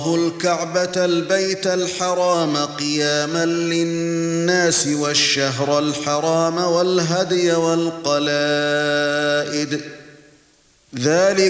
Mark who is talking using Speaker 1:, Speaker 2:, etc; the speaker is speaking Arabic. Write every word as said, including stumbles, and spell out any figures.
Speaker 1: الكعبة البيت الحرام قياما للناس والشهر الحرام والهدي والقلائد ذلك